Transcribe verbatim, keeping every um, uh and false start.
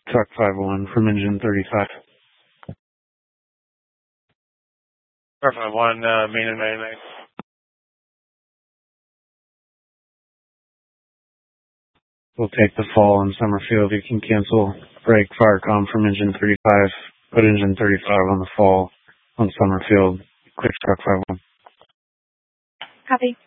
Truck five one from engine thirty-five. Truck five one, uh, main and main, main. We'll take the fall in Summerfield. You can cancel brake fire comm from engine thirty-five. Put engine thirty-five on the fall on Summerfield. Quick truck five one. Copy.